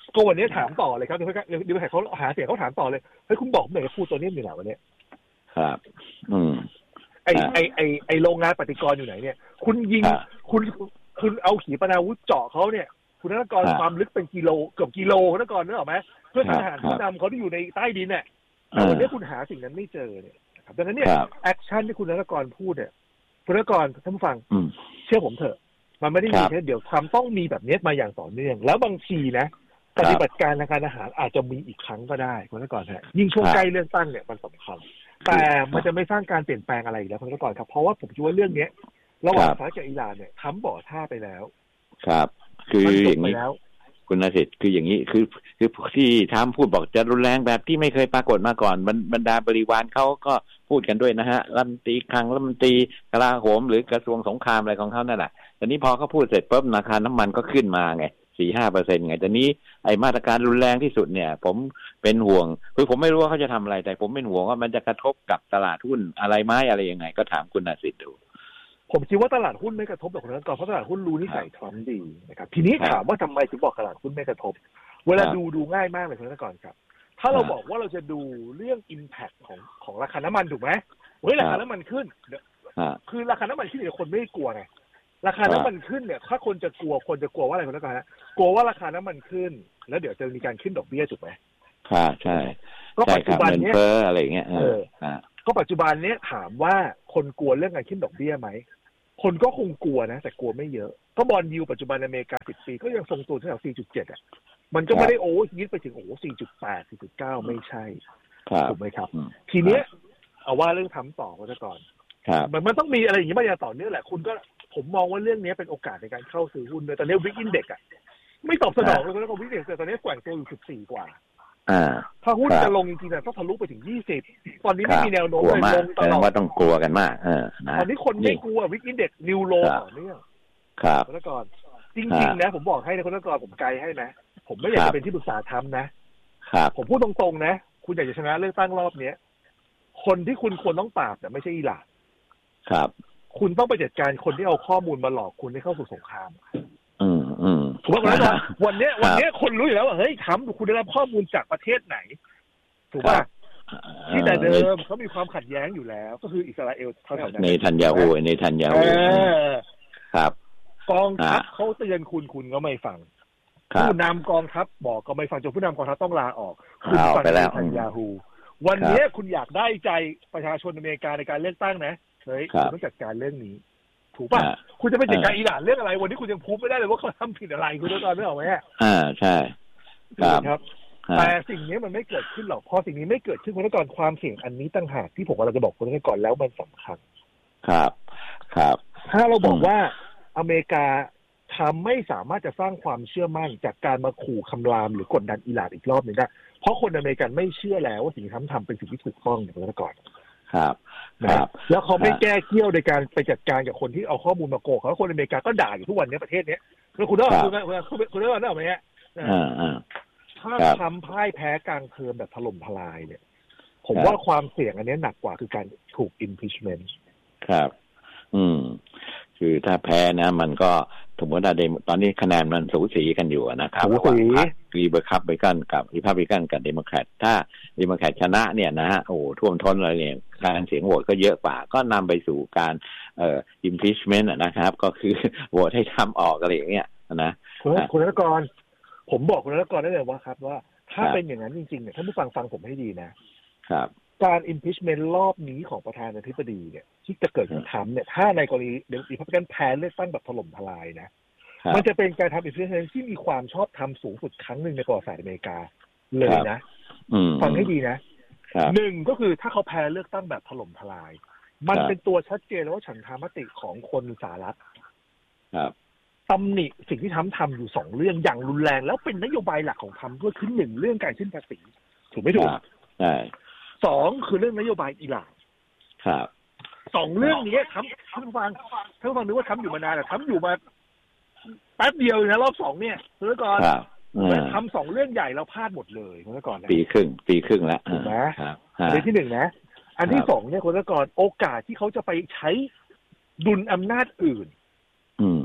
ก็วันนี้ถามต่อเลยครับเดี๋ยวเดี๋ยวเขาหาเสียงเขาถามต่อเลยเฮ้ยคุณบอกหน่อยพูดตัวนี้อยู่ไหนวันนี้ครับอืมไอไอไอไอโรงงานปฏิกรณ์อยู่ไหนเนี่ยคุณยิงคุณคุณเอาขีปนาวุธเจาะเขาเนี่ยคุณนักกรความลึกเป็นกิโลเกือบกิโลคุณนักกรนึกออกไหมเพื่อทหารผู้นำเขาที่อยู่ในใต้ดินเนี่ยแต่วันนี้คุณหาสิ่งนั้นไม่เจอเนี่ยดังนั้นเนี่ยแอคชั่นที่คุณนักกรพูดเนี่ยคุณนักกรท่านผู้ฟังเชื่อผมเถอะมันไม่ได้มีแค่เดี๋ยวความต้องมีแบบนี้มาอย่างต่อเนื่องแล้วบางทีนะปฏิบัติการทางการอาหารอาจจะมีอีกครั้งก็ได้คุณนักกรฮะยิ่งช่วงใกล้เลือกตั้งเนี่ยมันสำคัญแต่มันจะไม่สร้างการเปลี่ยนแปลงอะไรแล้วคุณนักกรครับเพราะว่าผมคิดว่าเรื่องนี้ระหว่างสหรัฐกับอิหร่านเนี่ยทำบ่อท่าไปแล้วครับคืออย่างนี้คุณนสิทธิ์คืออย่างนี้คือคือที่ทำพูดบอกจะรุนแรงแบบที่ไม่เคยปรากฏมาก่อนบรรดาบริวารเขาก็พูดกันด้วยนะฮะรัฐมนตรีคลังรัฐมนตรีกลาโหมหรือกระทรวงสงครามอะไรของเขานั่นแหละตอนนี้พอเขาพูดเสร็จปุ๊บราคาน้ำมันก็ขึ้นมาไงสี่ห้าเปอร์เซ็นต์ไงตอนนี้ไอ้มาตรการรุนแรงที่สุดเนี่ยผมเป็นห่วงคือผมไม่รู้ว่าเขาจะทำอะไรแต่ผมเป็นห่วงว่ามันจะกระทบกับตลาดหุ้นอะไรไหมอะไรยังไงก็ถามคุณนสิทธิ์ดูผมคิดว่าตลาดหุ้นไม่กระทบหรอกนะก่อนเพราะตลาดหุ้นรู้นิสัยทรัมป์ดีนะครับทีนี้ถามว่าทำไมถึงบอกตลาดหุ้นไม่กระทบเวลาดูดูง่ายมากเลยคุณนักกรครับถ้าเราบอกว่าเราจะดูเรื่อง impact ของของราคาน้ำมันถูกไหมเฮ้ยราคาน้ำมันขึ้นคือราคาน้ำมันขึ้นเนี่ยคนไม่กลัวไงราคาน้ำมันขึ้นเนี่ยถ้าคนจะกลัวคนจะกลัวว่าอะไรคุณนักกรฮะกลัวว่าราคาน้ำมันขึ้นแล้วเดี๋ยวจะมีการขึ้นดอกเบี้ยถูกไหมค่ะใช่ก็ปัจจุบันนี้อะไรเงี้ยเออก็ปัจจุบันนี้ถามว่าคนกลัวเรื่องการขึ้นดอกเบี้ยไหมคนก็คงกลัวนะแต่กลัวไม่เยอะก็บอนด์ยิลด์ปัจจุบันอเมริกาสิบปีก็ยังทรงตัวที่แถว สี่จุดเจ็ด อ่ะมันก็ไม่ได้โอ้ยิดไปถึงโอ้ สี่จุดแปด สี่จุดเก้า ไม่ใช่ถูกไหมครับทีเนี้ยเอาว่าเรื่องทำต่อก็ก่อนมันมันต้องมีอะไรอย่างนี้มาอย่างต่อเนื่องแหละคุณก็ผมมองว่าเรื่องนี้เป็นโอกาสในการเข้าซื้อหุ้นเลยตอนนี้วิกอินเด็กซ์อ่ะไม่ตอบสนองเลยแล้วก็วิกอินเด็กซ์ตอนนี้แกว่งตัวอยู่สิบสี่กว่าถ้าหุ้นจะลงจริงๆต้องทะลุไปถึงยี่สิบตอนนี้ไม่มีแนวโน้มเลยลงตลอดว่าต้องกลัวกันมากตอนนี้คนไม่กลัววิกอินเด็กซ์นิวโลต่อเนื่องครับแล้วก่อนจริงๆนะผมบอกให้นะคุณนักกรผมไกลให้นะผมไม่อยากจะเป็นที่ปรึกษาทำนะครับผมพูดตรงๆนะคุณอยากจะชนะเลือกตั้งรอบเนี้ยคนที่คุณควรต้องปราบแต่ไม่ใช่อิหร่านครับคุณต้องไปจัดการคนที่เอาข้อมูลมาหลอกคุณให้เข้าสู่สงครามอืมอืมถูกไหมครับวันนี้วันนี้คนรู้อยู่แล้วว่าเฮ้ยทำคุณได้รับข้อมูลจากประเทศไหนถูกป่ะที่แต่เดิมเขามีความขัดแย้งอยู่แล้วก็คืออิสราเอลเท่านั้นในทันยาฮูในทันยาฮูครับกองทัพเขาเตือนคุณคุณก็ไม่ฟังผู้นำกองทัพบอกก็ไม่ฟังจนผู้นำกองทัพต้องลาออกคุณฟังในทันยาฮูวันนี้คุณอยากได้ใจประชาชนอเมริกาในการเลือกตั้งนะเฮ้ยคุณต้องจัดการเรื่องนี้ถูกป่ะคุณจะไปจัดการอิหร่านเรื่องอะไรวันนี้คุณยังพูดไม่ได้เลยว่าเขาทำผิดอะไรคุณต้องการไม่ออกไหมอ่าใช่ครับแต่สิ่งนี้มันไม่เกิดขึ้นหรอกพอสิ่งนี้ไม่เกิดขึ้นคุณต้องการความเสี่ยงอันนี้ตั้งหากที่ผมว่าเราจะบอกคุณให้ก่อนแล้วมันสำคัญครับครับถ้าเราบอกว่าอเมริกาทำไม่สามารถจะสร้างความเชื่อมั่นจากการมาขู่คำรามหรือกดดันอิหร่านอีกรอบหนึ่งได้เพราะคนอเมริกันไม่เชื่อแล้วว่าสิ่งที่ทำทำเป็นสิ่งที่ถูกต้องอย่างนั้นก่อนครับครับแล้วเขาไม่แก้เกี้ยวในการไปจัดการกับคนที่เอาข้อมูลมาโกงเขาคนอเมริกาก็ด่าอยู่ทุกวันนี้ประเทศนี้แล้วคุณได้คุณได้คุณได้ว่าได้ไหมฮะถ้าทำพ่ายแพ้กลางเทอมแบบถล่มทลายเนี่ยผมว่าความเสี่ยงอันนี้หนักกว่าคือการถูก impeachment ครับอืมคือถ้าแพ้นะมันก็สมมติว่าตอนนี้คะแนนมันสูสีกันอยู่นะครับระหว่างพรรครีเบอร์คับเบกันกับรีพับลิกันกับเดโมแครตถ้าเดโมแครตชนะเนี่ยนะฮะโอ้ท่วมท้นเลยเนี่ยการเสียงโหวตก็เยอะกว่าก็นำไปสู่การเอ่อ impeachment นะครับก็คือโหวตให้ทำออกอะไรอย่างเงี้ยนะคุณคุณนักกรผมบอกคุณนักกรได้เลยว่าครับว่าถ้าเป็นอย่างนั้นจริงๆเนี่ยท่านผู้ฟังฟังผมให้ดีนะครับการ impeachment รอบนี้ของประธานาธิบดีเนี่ยที่จะเกิดขึ้นทำเนี่ยถ้าในกรณีเดี๋ยวรีพับลิกันแพ้เลือกตั้งแบบถล่มทลายนะมันจะเป็นการทำ impeachment ที่มีความชอบธรรมสูงสุดครั้งหนึ่งในประวัติศาสตร์อเมริกาเลยนะฟังให้ดีนะหนึ่งก็คือถ้าเขาแพ้เลือกตั้งแบบถล่มทลายมันเป็นตัวชัดเจนแล้วว่าฉันทามติของคนสหรัฐตำหนิสิ่งที่ทำทำอยู่สองเรื่องอย่างรุนแรงแล้วเป็นนโยบายหลักของทำด้วยคือหนึ่งเรื่องการขึ้นภาษีถูกไม่ถูกใช่สองคือเรื่องนโยบายอิหร่านครับสองเรื่องนี้ทำท่านฟังท่านฟังนึกว่าทำอยู่มานานแต่ทำอยู่มาแป๊บเดียวนะรอบสองเนี่ยเมื่อก่อนทำสองเรื่องใหญ่เราพลาดหมดเลยเมื่อก่อนปีครึ่งปีครึ่งแล้วถูกไหมอันที่หนึ่งนะอันที่สองเนี่ยคนละก่อนโอกาสที่เขาจะไปใช้ดุลอำนาจอื่นเ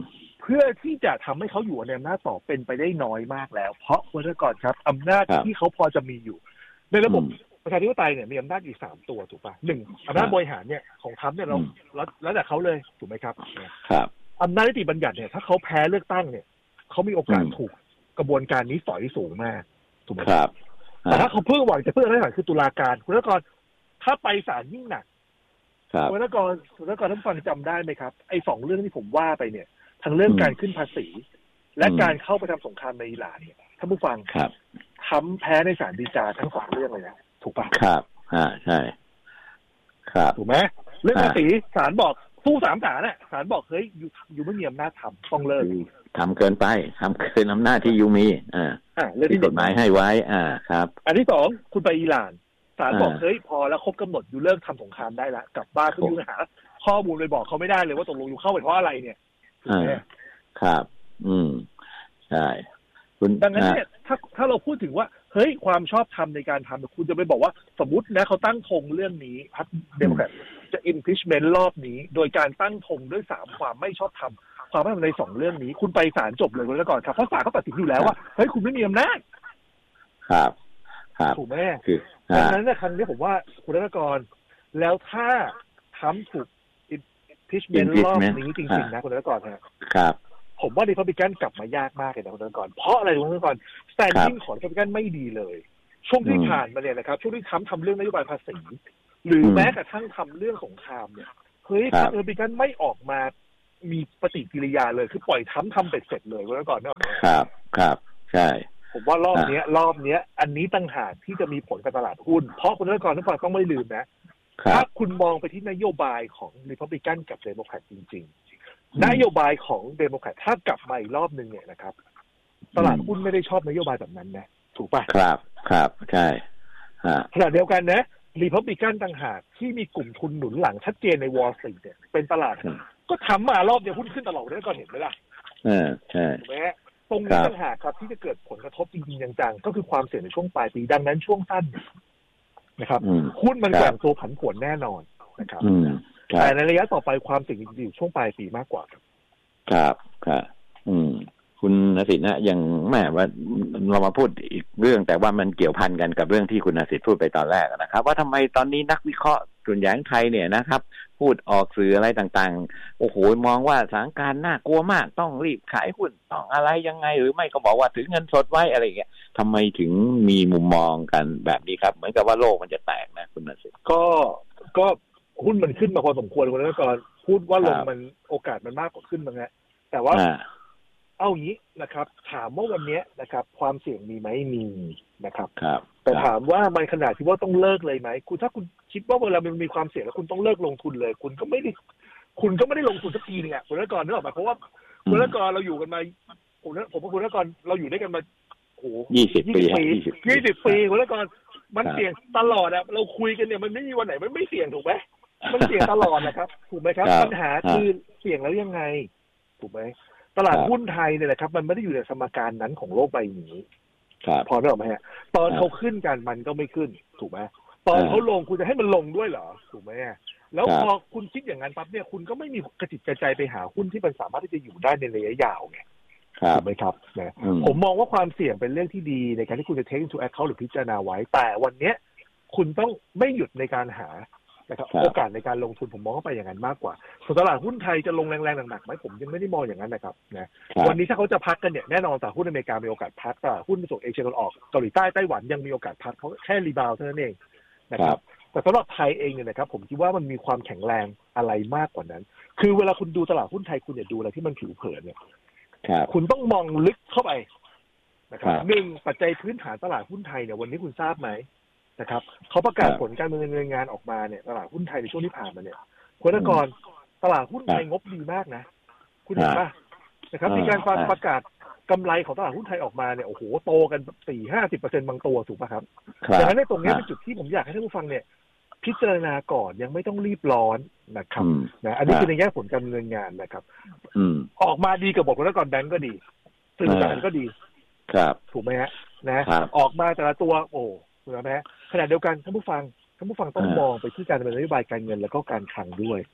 เพื่อที่จะทำให้เขาอยู่ในอำนาจต่อเป็นไปได้น้อยมากแล้วเพราะคุณธนกรครับอำนาจที่เขาพอจะมีอยู่ในระบบประชาธิปไตยเนี่ยมีอำนาจอยู่สามตัวถูกป่ะหนึ่งอำนาจบริหารเนี่ยของทรัมป์เนี่ยเราแล้วแต่เขาเลยถูกไหมครับครับอำนาจนิติบัญญัติเนี่ยถ้าเขาแพ้เลือกตั้งเนี่ยเขามีโอกาสถูกกระบวนการนี้สอยสูงมากถูกไหมครับแต่ถ้าเขาเพิ่งหวังจะเพิ่งได้หลังคือตุลาการคุณธนกรถ้าไปศาลยิ่งหนักคุณธนกรคุณธนกรท่านฟังจำได้ไหมครับไอ้สองเรื่องที่ผมว่าไปเนี่ยทั้งเรื่องการขึ้นภาษีและการเข้าไปทำสงครามในอิหร่านเนี่ยท่านผู้ฟังครับทำแพ้ในศาลฎีกาทั้งสองเรื่องเลยนะถูกป่ะครับอ่าใช่ครับถูกไหมเรื่องภาษีศาลบอกสู้สามศาลน่ะศาลบอกเฮ้ยอยู่อยู่ไม่มีอำนาจทำต้องเลิกทำเกินไปทำเกินอำนาจที่ยูมีอ่าอ่าเรื่องที่กฎหมายให้ไว้อ่าครับอันที่สองคุณไปอิหร่านศาลบอกเฮ้ยพอแล้วครบกำหนดอยู่เลิกทำสงครามได้ละกลับบ้านคุณหาข้อมูลไปบอกเขาไม่ได้เลยว่าตกลงอยู่เข้าไปเพราะอะไรเนี่ยอ่าครับอืมใช่คุณดังนั้นเนี่ยถ้าถ้าเราพูดถึงว่าเฮ้ยความชอบธรรมในการทำคุณจะไปบอกว่าสมมตินะเขาตั้งธงเรื่องนี้พรรคเดโมแครตจะ impeachment รอบนี้โดยการตั้งธงด้วยสามความไม่ชอบธรรมความไม่ชอบธรรมในสองเรื่องนี้คุณไปศาลจบเลยแล้วก่อนครับเพราะศาลเขาตัดสินอยู่แล้วว่าเฮ้ยคุณไม่มีอำนาจครับครับถูกไหมคือดังนั้นในครั้งนี้ผมว่าคุณธนกรแล้วถ้าทำถูก impeachment รอบนี้จริงๆนะคุณธนกรครับผมว่ารีพับลิกันกลับมายากมากเลยนะคุณธนกรเพราะอะไรคุณธนกรสแตนดิ้งของรีพับลิกันไม่ดีเลยช่วงที่ผ่านมาเนี่ยนะครับช่วงที่ทำทำเรื่องนโยบายภาษีหรือแม้กระทั่งทำเรื่องสงครามเนี่ยเฮ้ยพรรครีพับลิกันไม่ออกมามีปฏิกิริยาเลยคือปล่อยทำทำเป็ดเสร็จเลยคุณธนกรเนาะครับครับใช่ผมว่ารอบนี้รอบนี้อันนี้ต่างหากที่จะมีผลกับตลาดหุ้นเพราะคุณธนกรทุกคนต้องไม่ลืมนะถ้าคุณมองไปที่นโยบายของรีพับลิกันกับเดโมแครตจริงๆนโยบายของเดโมแครตถ้ากลับมาอีกรอบนึงเนี่ยนะครับตลาดหุ้นไม่ได้ชอบนโยบายแบบนั้นนะถูกป่ะครับครับใช่ขณะเดียวกันนะรีพับลิกันต่างหากที่มีกลุ่มทุนหนุนหลังชัดเจนในวอลล์สตรีทเนี่ยเป็นตลาดก็ทำมารอบเดียวหุ้นขึ้นตลอดเลยก่อนเห็นไหมล่ะเออใช่ถูกไหมตรงนี้ต่างหากครับที่จะเกิดผลกระทบจริงๆจังๆก็คือความเสี่ยงในช่วงปลายปีดังนั้นช่วงสั้นนะครับหุ้นมันแกว่งตัวผันผวนแน่นอนนะครับแต่ในระยะต่อไปความเสี่ยงอยู่ช่วงปลายปีมากกว่าครับครับครับอืมคุณณสิทธิ์นะอย่างแม่ว่าเรามาพูดอีกเรื่องแต่ว่ามันเกี่ยวพันกันกับเรื่องที่คุณณสิทธิ์พูดไปตอนแรกนะครับว่าทำไมตอนนี้นักวิเคราะห์ส่วนใหญ่ของไทยเนี่ยนะครับพูดออกสื่ออะไรต่างๆโอ้โหมองว่าสถานการณ์น่ากลัวมากต้องรีบขายหุ้นต้องอะไรยังไงหรือไม่ก็บอกว่าถือเงินสดไว้อะไรอย่างเงี้ยทำไมถึงมีมุมมองกันแบบนี้ครับเหมือนกับว่าโลกมันจะแตกนะคุณณสิทธิ์ก็ก็หุ้นมันขึ้นมาพอสมควรคุณแล้วก่อนพูดว่าลงมันโอกาสมันมากกว่าขึ้นมั้งฮะแต่ว่าเอาอย่างนี้นะครับถามว่าวันนี้นะครับความเสี่ยงมีไหมมีนะครับแต่ถามว่ามันขนาดที่ว่าต้องเลิกเลยไหมคุณถ้าคุณคิดว่าเวลามันมีความเสี่ยงแล้วคุณต้องเลิกลงทุนเลยคุณก็ไม่ได้คุณก็ไม่ได้ลงทุนสักทีนึงอ่ะคุณละกรนึกออกไหมเพราะว่าคุณละกรเราอยู่กันมาผมผมกับคุณละกรเราอยู่ด้วยกันมาโอ้ยี่สิบปียี่สิบปีคุณละกรมันเสี่ยงตลอดอ่ะเราคุยกันเนี่ยมันไม่มีวันไหนมันไม่เสี่ยงถูกไหมมันเสี่ยงตลอดนะครับถูกไหมครับปัญหาคือเสี่ยงแล้วยังไงถูกไหมตลาดหุ้นไทยเนี่ยแหละครับมันไม่ได้อยู่ในสมการนั้นของโลกใบนี้พอได้หรอไหมฮะตอนเขาขึ้นกันมันก็ไม่ขึ้นถูกไหมตอนเขาลงคุณจะให้มันลงด้วยเหรอถูกไหมแล้วพอคุณคิดอย่างนั้นปั๊บเนี่ยคุณก็ไม่มีกระจิตกระใจไปหาหุ้นที่มันสามารถที่จะอยู่ได้ในระยะยาวไงถูกไหมครับนะผมมองว่าความเสี่ยงเป็นเรื่องที่ดีในการที่คุณจะ take into account หรือพิจารณาไว้แต่วันเนี้ยคุณต้องไม่หยุดในการหานะครับโอกาสในการลงทุนผมมองเข้าไปอย่างนั้นมากกว่าส่วนตลาดหุ้นไทยจะลงแรงๆหนักๆไหมผมยังไม่ได้มองอย่างนั้นนะครับนะวันนี้ถ้าเขาจะพักกันเนี่ยแน่นอนแต่หุ้นอเมริกามีโอกาสพักแต่หุ้นส่งเอเชียตะวันออกเกาหลีใต้ไต้หวันยังมีโอกาสพักเขาแค่รีบาวเท่านั้นเองนะครับแต่สำหรับไทยเองเนี่ยนะครับผมคิดว่ามันมีความแข็งแรงอะไรมากกว่านั้นคือเวลาคุณดูตลาดหุ้นไทยคุณอย่าดูอะไรที่มันผิวเผินเนี่ยคุณต้องมองลึกเข้าไปนะครับหนึ่งปัจจัยพื้นฐานตลาดหุ้นไทยเนี่ยวันนี้คุณทราบไหมนะครับเขาประกาศผลการดำเนินงานออกมาเนี่ยตลาดหุ้นไทยในช่วงที่ผ่านมาเนี่ยคุณธนกรตลาดหุ้นไทยงบดีมากนะคุณเห็นป่ะนะครับมีการประกาศกำไรของตลาดหุ้นไทยออกมาเนี่ยโอ้โหโตกันสี่ห้าสิบเปอร์เซ็นต์บางตัวถูกป่ะครับดังนั้นในตรงนี้เป็นจุดที่ผมอยากให้ท่านผู้ฟังเนี่ยพิจารณาก่อนยังไม่ต้องรีบร้อนนะครับนะอันนี้คือในแง่ผลการดำเนินงานนะครับออกมาดีกับบทคุณธนกรแบงก์ก็ดีสื่อสารก็ดีถูกไหมฮะนะออกมาแต่ละตัวโอ้ถูกไหมขณะเดียวกันท่านผู้ฟังท่านผู้ฟังต้องมองไปที่การดำเนินนโยบายการเงินแล้วก็การคลังด้วย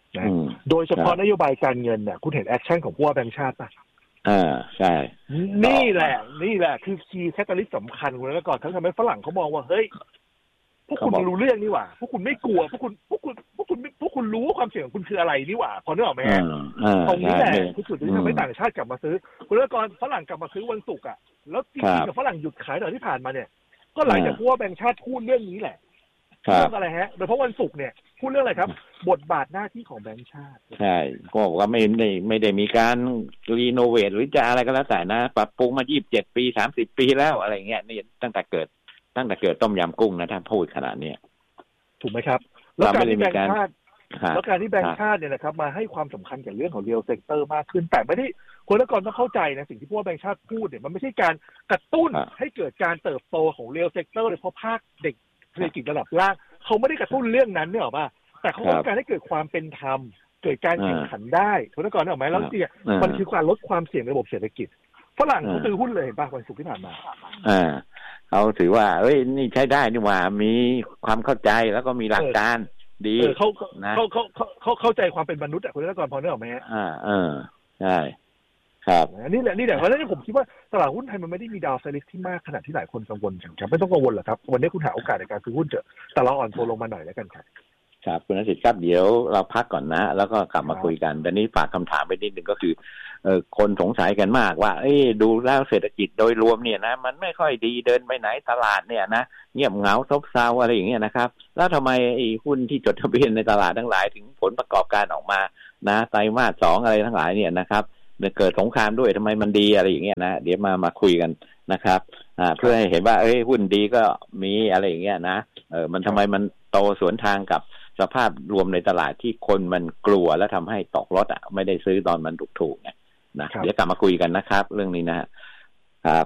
นะโดยเฉพาะนโยบายการเงินเนี่ยคุณเห็นแอคชั่นของผู้ว่าแบงก์ชาติป่ะอ่าใช่นี่แหละนี่แหละคือคีย์แคตตาลิสต์สำคัญคุณแล้วก่อนทั้งทำให้ฝรั่งเขามองว่าเฮ้ยพวกคุณรู้เรื่องนี่หว่าพวกคุณไม่กลัวพวกคุณพวกคุณพวกคุณพวกคุณรู้ว่าความเสี่ยงของคุณคืออะไรนี่หว่าพอนึกออกไหมฮะตรงนี้แหละคือจุดที่ทำให้ต่างชาติกลับมาซื้อคุณแล้วก่อนฝรั่งกลับมาซื้อวันศุกร์อ่ะแล้วจริงๆกับฝรั่งหยุดขายตอนที่ผ่านมาเนี่ยก็หลังจากผู้ว่าแบงก์ชาติพูดเรื่องนี้แหละเรื่องอะไรฮะโดยเฉพาะวันศุกร์เนี่ยพูดเรื่องอะไรครับบทบาทหน้าที่ของแบงก์ชาติใช่ก็บอกว่าไม่ได้ไม่ได้มีการรีโนเวทหรือจะอะไรก็แล้วแต่นะปรับปรุงมายี่สิบเจ็ดปีสามสิบปีแล้วอะไรเงี้ยนี่ตั้งแต่เกิดตั้งแต่เกิดต้มยำกุ้งนะท่านพูดขนาดนี้ถูกไหมครับแล้วการที่แบงก์ชาติแล้วการที่แบงก์ชาติเนี่ยนะครับมาให้ความสำคัญกับเรื่องของเรียลเซกเตอร์มากขึ้นแต่ไม่ได้คนละก่อนต้องเข้าใจนะสิ่งที่ผู้ว่าแบงก์ชาติพูดเนี่ยมันไม่ใช่การกระตุ้นให้เกิดการเติบโตของเรียลเซกเตอร์โดยเฉพาะภาคเด็กเศรษฐกิจระดับล่างเขาไม่ได้กระตุ้นเรื่องนั้นเนี่ยหรอป่ะแต่เขาต้องการให้เกิดความเป็นธรรมเกิดการแข่งขันได้คนละก่อนเนี่ยหรอไหมแล้วเนี่ยมันคือการลดความเสี่ยงในระบบเศรษฐกิจฝรั่งเขาซื้อหุ้นเลยเห็นป่ะวันศุกร์ที่ผ่านมาอ่าเขาถือว่าเอ้ยนี่ใช้ได้นี่หว่ามีความเข้าใจแล้วก็มีหลักการดีเขาเขาเขาเขาเข้าใจความเป็นมนุษย์อ่ะคุณธนกรพอนึกออกไหมอ่าเออใช่ครับนี่แหละนี่แหละเพราะฉะนั้นผมคิดว่าตลาดหุ้นไทยมันไม่ได้มีดาวไซริสที่มากขนาดที่หลายคนกังวลกันครับไม่ต้องกังวลหรอกครับวันนี้คุณหาโอกาสในการซื้อหุ้นเถอะแต่เราอ่อนตัวลงมาหน่อยแล้วกันครับครับคุณนสิทธิ์ครับเดี๋ยวเราพักก่อนนะแล้วก็กลับมาคุยกันแต่นี้ฝากคำถามไปนิดนึงก็คือเออคนสงสัยกันมากว่าเอ้ดูแล้วเศรษฐกิจโดยรวมเนี่ยนะมันไม่ค่อยดีเดินไปไหนตลาดเนี่ยนะเงียบเหงาซบเซาอะไรอย่างเงี้ยนะครับแล้วทำไมไอ้หุ้นที่จดทะเบียนในตลาดทั้งหลายถึงผลประกอบการออกมานะไตรมาสสองอะไรทั้งหลายเนี่ยนะครับเกิดสงครามด้วยทำไมมันดีอะไรอย่างเงี้ยนะเดี๋ยวมามาคุยกันนะครับอ่าเพื่อให้เห็นว่าเอ้ยหุ้นดีก็มีอะไรอย่างเงี้ยนะเออมันทำไมมันโตสวนทางกับสภาพรวมในตลาดที่คนมันกลัวและทำให้ตกรถอ่ะไม่ได้ซื้อตอนมันถูกๆไงนะเดี๋ยวกลับมาคุยกันนะครับเรื่องนี้นะ